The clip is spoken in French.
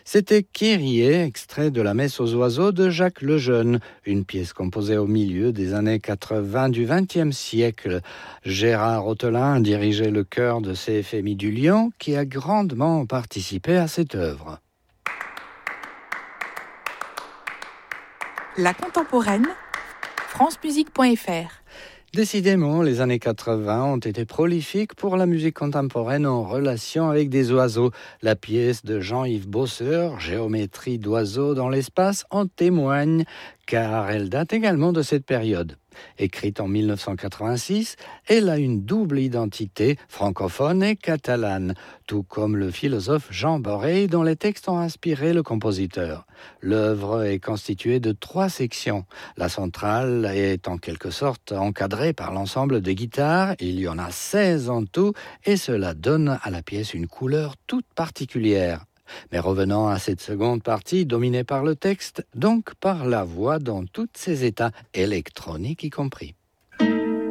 C'était Kyrie, extrait de la Messe aux oiseaux de Jacques Lejeune, une pièce composée au milieu des années 80 du XXe siècle. Gérard Ottelin dirigeait le chœur de CFMI du Lyon qui a grandement participé à cette œuvre. La contemporaine, francemusique.fr. Décidément, les années 80 ont été prolifiques pour la musique contemporaine en relation avec des oiseaux. La pièce de Jean-Yves Bosseur, Géométrie d'oiseaux dans l'espace, en témoigne, car elle date également de cette période. Écrite en 1986, elle a une double identité, francophone et catalane, tout comme le philosophe Jean Boré, dont les textes ont inspiré le compositeur. L'œuvre est constituée de 3 sections. La centrale est en quelque sorte encadrée par l'ensemble des guitares. Il y en a 16 en tout, et cela donne à la pièce une couleur toute particulière. Mais revenons à cette seconde partie, dominée par le texte, donc par la voix dans tous ses états, électroniques y compris.